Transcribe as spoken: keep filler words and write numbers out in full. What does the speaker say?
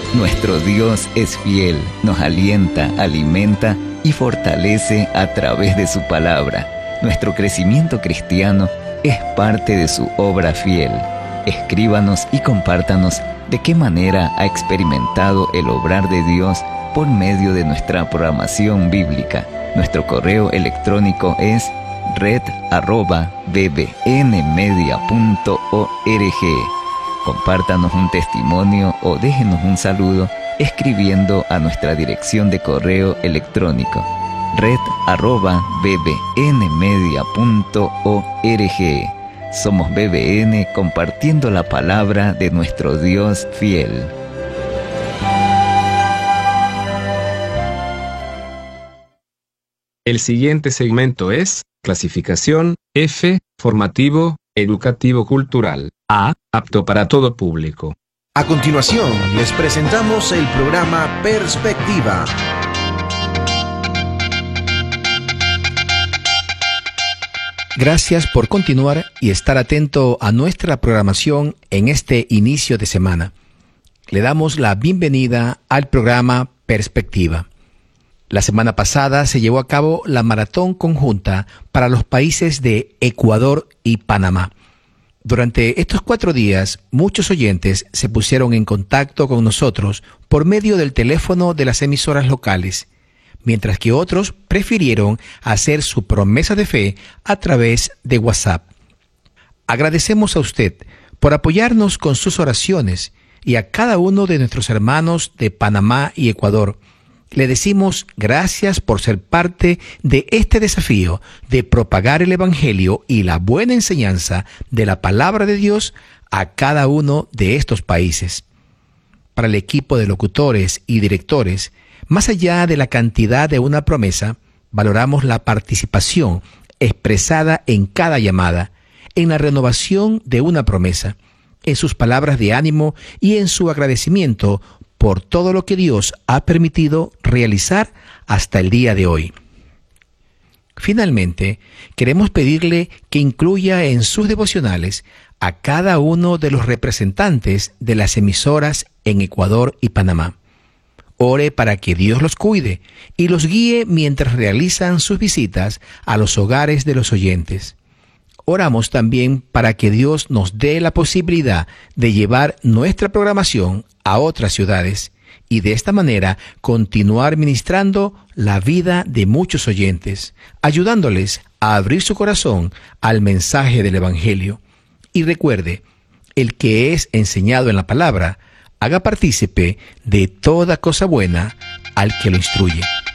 Nuestro Dios es fiel, nos alienta, alimenta y fortalece a través de su palabra. Nuestro crecimiento cristiano es parte de su obra fiel. Escríbanos y compártanos de qué manera ha experimentado el obrar de Dios por medio de nuestra programación bíblica. Nuestro correo electrónico es red arroba b b n media punto org. Compártanos un testimonio o déjenos un saludo escribiendo a nuestra dirección de correo electrónico red arroba b b n media punto org. Somos B B N compartiendo la palabra de nuestro Dios fiel. El siguiente segmento es clasificación F, formativo, educativo cultural. A, apto para todo público. A continuación, les presentamos el programa Perspectiva. Gracias por continuar y estar atento a nuestra programación en este inicio de semana. Le damos la bienvenida al programa Perspectiva. La semana pasada se llevó a cabo la maratón conjunta para los países de Ecuador y Panamá. Durante estos cuatro días, muchos oyentes se pusieron en contacto con nosotros por medio del teléfono de las emisoras locales, mientras que otros prefirieron hacer su promesa de fe a través de WhatsApp. Agradecemos a usted por apoyarnos con sus oraciones y a cada uno de nuestros hermanos de Panamá y Ecuador. Le decimos gracias por ser parte de este desafío de propagar el Evangelio y la buena enseñanza de la palabra de Dios a cada uno de estos países. Para el equipo de locutores y directores, más allá de la cantidad de una promesa, valoramos la participación expresada en cada llamada, en la renovación de una promesa, en sus palabras de ánimo y en su agradecimiento por todo lo que Dios ha permitido realizar hasta el día de hoy. Finalmente, queremos pedirle que incluya en sus devocionales a cada uno de los representantes de las emisoras en Ecuador y Panamá. Ore para que Dios los cuide y los guíe mientras realizan sus visitas a los hogares de los oyentes. Oramos también para que Dios nos dé la posibilidad de llevar nuestra programación a otras ciudades y de esta manera continuar ministrando la vida de muchos oyentes, ayudándoles a abrir su corazón al mensaje del Evangelio. Y recuerde, el que es enseñado en la palabra, haga partícipe de toda cosa buena al que lo instruye.